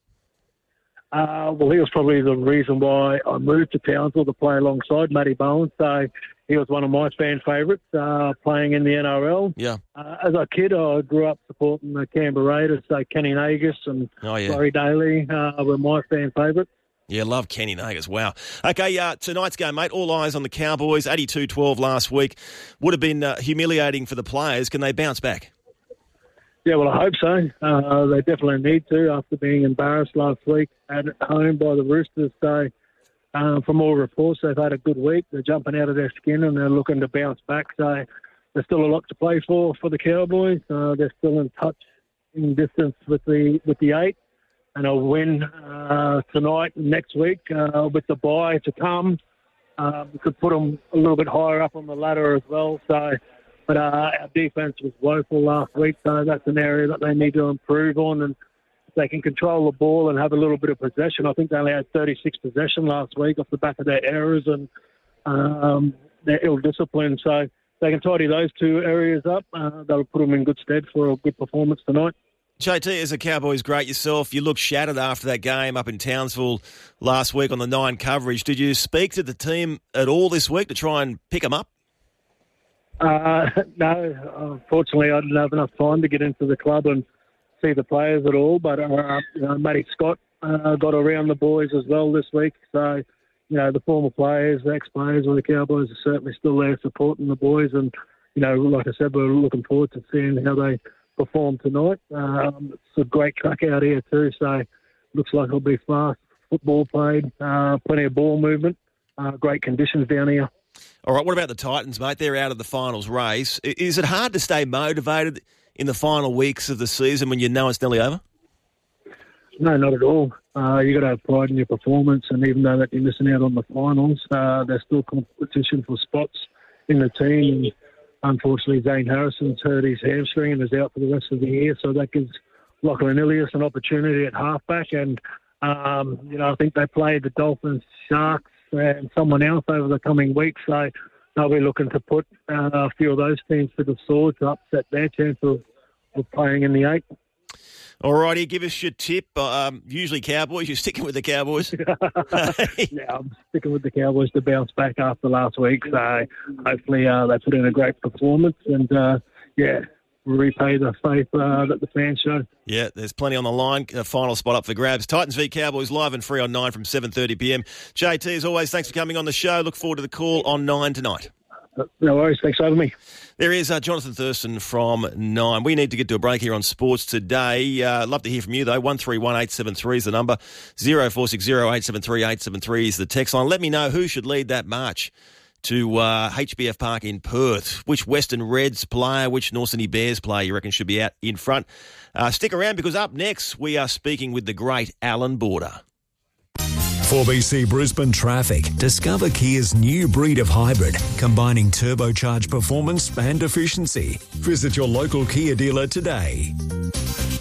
Uh, well, he was probably the reason why I moved to Townsville to play alongside Matty Bowen. So he was one of my fan favourites uh, playing in the N R L. Yeah. Uh, as a kid, I grew up supporting the Canberra Raiders. So Kenny Nagus and oh, yeah. Laurie Daly uh, were my fan favourites. Yeah, love Kenny Nagus. Wow. Okay, uh, tonight's game, mate, all eyes on the Cowboys. eighty-two twelve last week. Would have been uh, humiliating for the players. Can they bounce back? Yeah, well, I hope so. Uh, they definitely need to after being embarrassed last week at home by the Roosters. So, uh, from all reports, they've had a good week. They're jumping out of their skin and they're looking to bounce back. So, there's still a lot to play for for the Cowboys. Uh, they're still in touch, in distance with the with the eight, and a win uh, tonight and next week uh, with the bye to come. Uh, we could put them a little bit higher up on the ladder as well. So. But uh, our defence was woeful last week, so that's an area that they need to improve on. And if they can control the ball and have a little bit of possession, I think they only had thirty-six possession last week off the back of their errors and um, their ill discipline. So if they can tidy those two areas up, uh, that'll put them in good stead for a good performance tonight. J T, as a Cowboys great yourself, you looked shattered after that game up in Townsville last week on the Nine coverage. Did you speak to the team at all this week to try and pick them up? Uh, no, unfortunately, I didn't have enough time to get into the club and see the players at all. But uh, you know, Matty Scott uh, got around the boys as well this week. So, you know, the former players, the ex-players of the Cowboys are certainly still there supporting the boys. And, you know, like I said, we're looking forward to seeing how they perform tonight. Um, it's a great track out here too, so looks like it'll be fast football played, uh, plenty of ball movement, uh, great conditions down here. All right, what about the Titans, mate? They're out of the finals race. Is it hard to stay motivated in the final weeks of the season when you know it's nearly over? No, not at all. Uh, you've got to have pride in your performance, and even though that you're missing out on the finals, uh, there's still competition for spots in the team. And unfortunately, Zane Harrison's hurt his hamstring and is out for the rest of the year, so that gives Lachlan Ilias an opportunity at halfback. And, um, you know, I think they played the Dolphins, Sharks, and someone else over the coming weeks. So they'll be looking to put uh, a few of those teams to the sword to upset their chance of, of playing in the eight. All righty, give us your tip. Um, usually Cowboys, you're sticking with the Cowboys. Yeah, I'm sticking with the Cowboys to bounce back after last week. So hopefully uh, they put in a great performance. And, uh, yeah, repay the faith uh, that the fans show. Yeah, there's plenty on the line. A final spot up for grabs. Titans v Cowboys live and free on nine from seven thirty p m. J T, as always, thanks for coming on the show. Look forward to the call on nine tonight. No worries. Thanks for having me. There is uh, Jonathan Thurston from Nine. We need to get to a break here on sports today. Uh, love to hear from you, though. one three one eight seven three is the number. zero four six zero eight seven three eight seven three is the text line. Let me know who should lead that march to uh, H B F Park in Perth. Which Western Reds player, which North Sydney Bears player you reckon should be out in front? Uh, stick around, because up next we are speaking with the great Alan Border. four B C Brisbane Traffic. Discover Kia's new breed of hybrid, combining turbocharged performance and efficiency. Visit your local Kia dealer today.